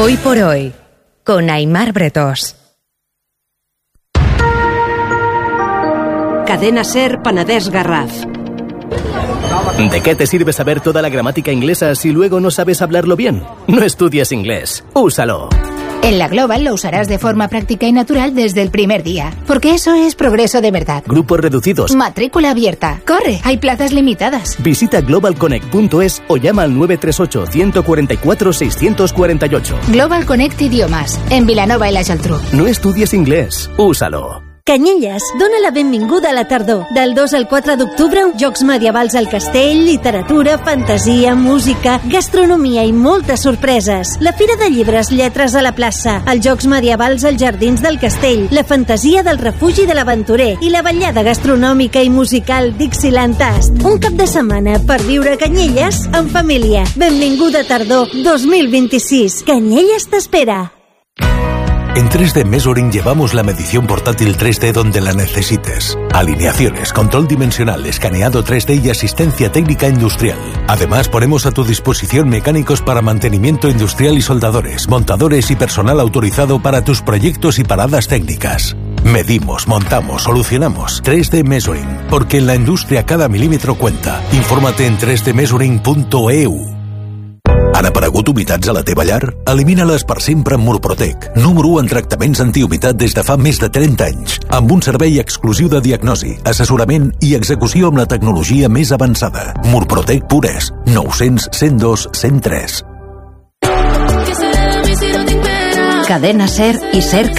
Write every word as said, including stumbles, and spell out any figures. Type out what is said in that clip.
Hoy por hoy, con Aimar Bretós. Cadena SER Penedès Garraf. ¿De qué te sirve saber toda la gramática inglesa si luego no sabes hablarlo bien? No estudies inglés, úsalo. En la Global lo usarás de forma práctica y natural desde el primer día, porque eso es progreso de verdad. Grupos reducidos. Matrícula abierta. Corre, hay plazas limitadas. Visita global connect punto es o llama al nueve tres ocho, uno cuatro cuatro, seis cuatro ocho. Global Connect Idiomas, en Vilanova i la Geltrú. No estudies inglés, úsalo. Canyelles dona la benvinguda a la tardor. Del dos al quatre d'octubre, jocs medievals al castell, literatura, fantasia, música, gastronomia i moltes sorpreses. La Fira de Llibres Lletres a la plaça, els jocs medievals als jardins del castell, la fantasia del refugi de l'aventurer i la ballada gastronòmica i musical Dixieland Tast. Un cap de setmana per viure a Canyelles en família. Benvinguda tardor dos mil vint-i-sis. Canyelles t'espera. En tres D Measuring llevamos la medición portátil tres D donde la necesites. Alineaciones, control dimensional, escaneado tres D y asistencia técnica industrial. Además, ponemos a tu disposición mecánicos para mantenimiento industrial y soldadores, montadores y personal autorizado para tus proyectos y paradas técnicas. Medimos, montamos, solucionamos. tres D Measuring, porque en la industria cada milímetro cuenta. Infórmate en tres D measuring punto e u. Han aparegut humitats a la teva llar? Elimina-les per sempre amb Murprotec, número u en tractaments antihumitat des de fa més de trenta anys, amb un servei exclusiu de diagnosi, assessorament i execució amb la tecnologia més avançada. Murprotec Pures, nou cents, cent dos, cent tres. Cadena SER i SER